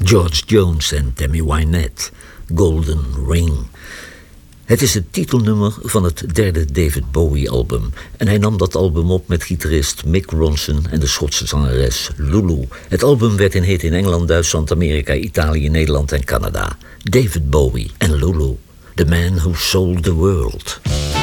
George Jones en Tammy Wynette, Golden Ring. Het is het titelnummer van het derde David Bowie-album. En hij nam dat album op met gitarist Mick Ronson en de Schotse zangeres Lulu. Het album werd een hit in Engeland, Duitsland, Amerika, Italië, Nederland en Canada. David Bowie en Lulu, The Man Who Sold the World.